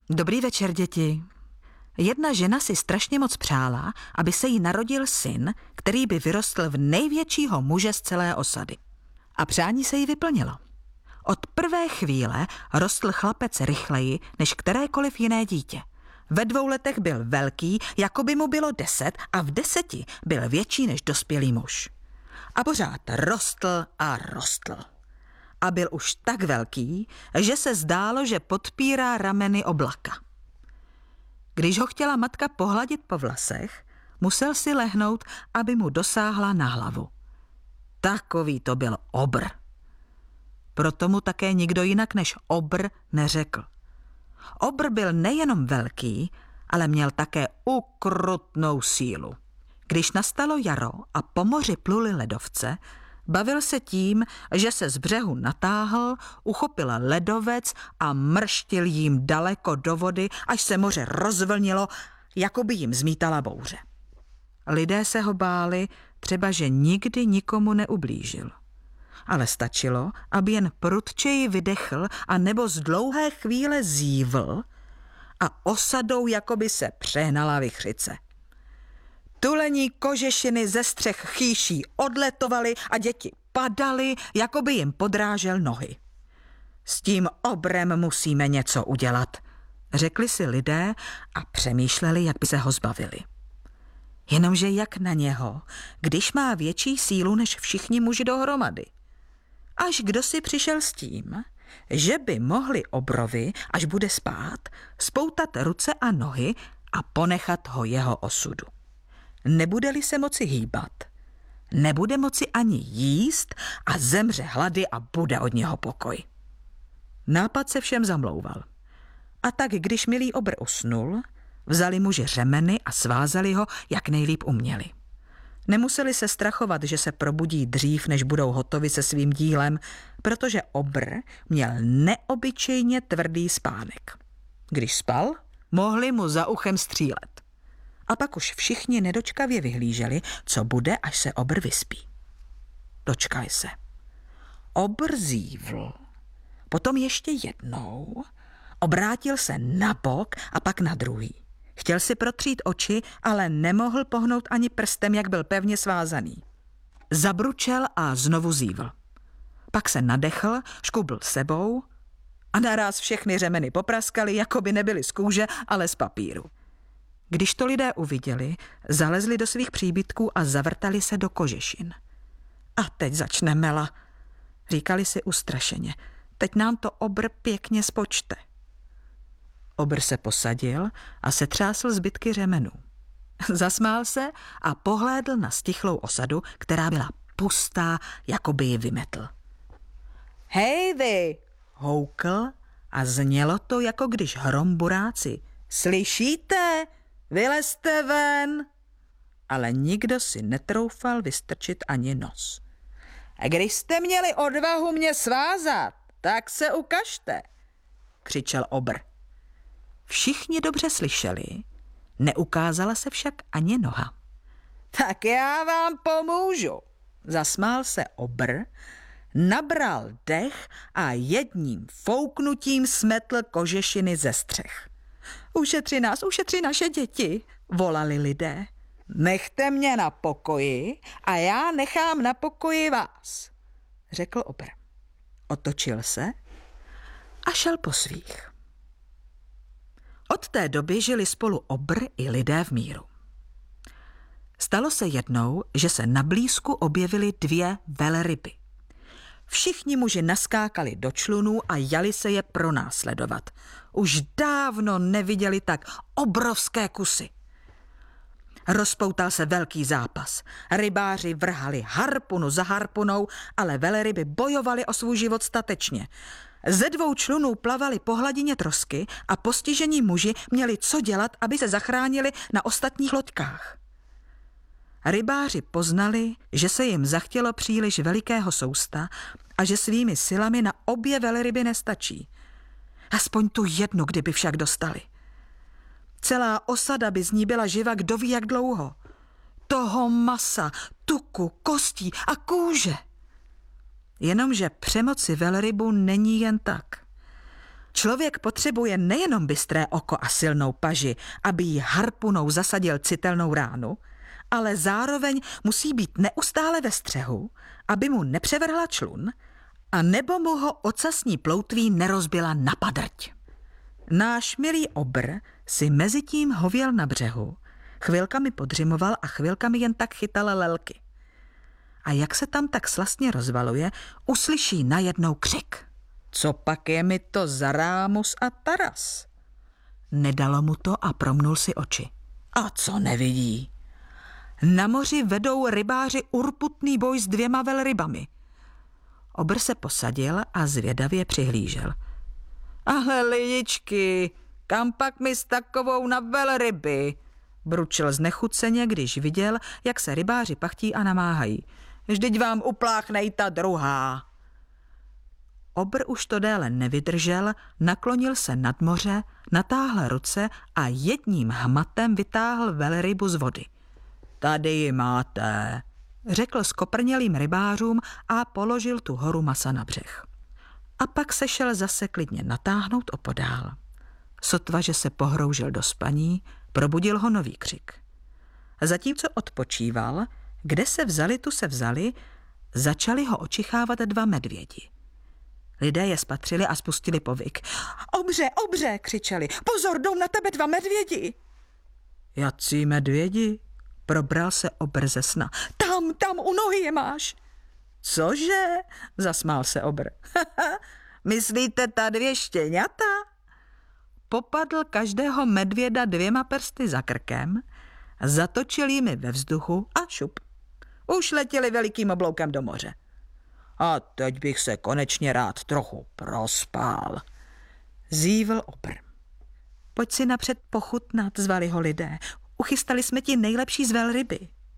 Dobrý večer, děti. Jedna žena si strašně moc přála, aby se jí narodil syn, který by vyrostl v největšího muže z celé osady. A přání se jí vyplnilo. Od prvé chvíle rostl chlapec rychleji než kterékoliv jiné dítě. Ve 2 letech byl velký, jako by mu bylo 10, a v 10 byl větší než dospělý muž. A pořád rostl a rostl. A byl už tak velký, že se zdálo, že podpírá rameny oblaka. Když ho chtěla matka pohladit po vlasech, musel si lehnout, aby mu dosáhla na hlavu. Takový to byl obr. Proto mu také nikdo jinak než obr neřekl. Obr byl nejenom velký, ale měl také ukrutnou sílu. Když nastalo jaro a po moři pluly ledovce, bavil se tím, že se z břehu natáhl, uchopil ledovec a mrštil jím daleko do vody, až se moře rozvlnilo, jako by jim zmítala bouře. Lidé se ho báli, třeba že nikdy nikomu neublížil. Ale stačilo, aby jen prudčeji vydechl a nebo z dlouhé chvíle zívl a osadou jakoby se přehnala vichřice. Tulení kožešiny ze střech chýší odletovaly a děti padaly, jako by jim podrážel nohy. S tím obrem musíme něco udělat, řekli si lidé a přemýšleli, jak by se ho zbavili. Jenomže jak na něho, když má větší sílu než všichni muži dohromady. Až kdo si přišel s tím, že by mohli obrovi, až bude spát, spoutat ruce a nohy a ponechat ho jeho osudu. Nebude-li se moci hýbat, nebude moci ani jíst a zemře hlady a bude od něho pokoj. Nápad se všem zamlouval. A tak, když milý obr usnul, vzali muži řemeny a svázali ho, jak nejlíp uměli. Nemuseli se strachovat, že se probudí dřív, než budou hotovi se svým dílem, protože obr měl neobyčejně tvrdý spánek. Když spal, mohli mu za uchem střílet. A pak už všichni nedočkavě vyhlíželi, co bude, až se obr vyspí. Dočkali se. Obr zívl, potom ještě jednou, obrátil se na bok a pak na druhý. Chtěl si protřít oči, ale nemohl pohnout ani prstem, jak byl pevně svázaný. Zabručel a znovu zívl. Pak se nadechl, škubl sebou a naráz všechny řemeny popraskaly, jako by nebyly z kůže, ale z papíru. Když to lidé uviděli, zalezli do svých příbytků a zavrtali se do kožešin. A teď začne mela, říkali si ustrašeně. Teď nám to obr pěkně spočte. Obr se posadil a setřásl zbytky řemenů. Zasmál se a pohlédl na stichlou osadu, která byla pustá, jako by ji vymetl. Hej vy, houkl a znělo to, jako když hrom buráci. Slyšíte? Vylezte ven! Ale nikdo si netroufal vystrčit ani nos. A když jste měli odvahu mě svázat, tak se ukažte, křičel obr. Všichni dobře slyšeli, neukázala se však ani noha. Tak já vám pomůžu, zasmál se obr, nabral dech a jedním fouknutím smetl kožešiny ze střech. Ušetři nás, ušetři naše děti, volali lidé. Nechte mě na pokoji a já nechám na pokoji vás, řekl obr. Otočil se a šel po svých. Od té doby žili spolu obr i lidé v míru. Stalo se jednou, že se na blízku objevily 2 velryby. Všichni muži naskákali do člunů a jali se je pronásledovat. Už dávno neviděli tak obrovské kusy. Rozpoutal se velký zápas. Rybáři vrhali harpunu za harpunou, ale velryby bojovali o svůj život statečně. Ze 2 člunů plavali po hladině trosky a postižení muži měli co dělat, aby se zachránili na ostatních loďkách. Rybáři poznali, že se jim zachtělo příliš velikého sousta a že svými silami na obě velryby nestačí. Aspoň tu jednu, kdyby však dostali. Celá osada by z ní byla živa kdo ví jak dlouho. Toho masa, tuku, kostí a kůže. Jenomže přemoci velrybu není jen tak. Člověk potřebuje nejenom bystré oko a silnou paži, aby jí harpunou zasadil citelnou ránu, ale zároveň musí být neustále ve střehu, aby mu nepřevrhla člun a nebo mu ho ocasní ploutví nerozbila na padrť. Náš milý obr si mezitím hověl na břehu, chvilkami podřimoval a chvilkami jen tak chytal lelky. A jak se tam tak slastně rozvaluje, uslyší najednou křik. Co pak je mi to za rámus a taras? Nedalo mu to a promnul si oči. A co nevidí? Na moři vedou rybáři urputný boj s 2 velrybami. Obr se posadil a zvědavě přihlížel. Ale lidičky, kam pak mi s takovou na velryby? Bručil znechuceně, když viděl, jak se rybáři pachtí a namáhají. Vždyť vám upláchnej ta druhá. Obr už to déle nevydržel, naklonil se nad moře, natáhl ruce a jedním hmatem vytáhl velrybu z vody. Tady ji máte, řekl skoprnělým rybářům a položil tu horu masa na břeh. A pak se šel zase klidně natáhnout opodál. Sotva, že se pohroužil do spaní, probudil ho nový křik. Zatímco odpočíval, kde se vzali, tu se vzali, začali ho očichávat 2 medvědi. Lidé je spatřili a spustili povyk. Obře, obře, křičeli, pozor, jdou na tebe 2 medvědi. Jací medvědi? Probral se obr ze sna. Tam, u nohy je máš. Cože? Zasmál se obr. Myslíte ta 2 štěňata? Popadl každého medvěda 2 prsty za krkem, zatočil jimi ve vzduchu a šup. Už letěli velikým obloukem do moře. A teď bych se konečně rád trochu prospál, zívl obr. Pojď si napřed pochutnat, zvali ho lidé. Uchystali jsme ti nejlepší z velryby.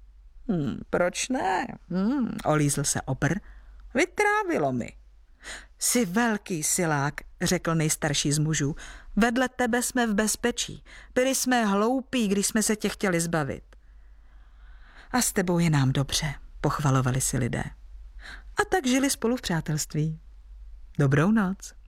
Proč ne? Olízl se obr. Vytrávilo mi. Jsi velký silák, řekl nejstarší z mužů. Vedle tebe jsme v bezpečí. Byli jsme hloupí, když jsme se tě chtěli zbavit. A s tebou je nám dobře, pochvalovali si lidé. A tak žili spolu v přátelství. Dobrou noc.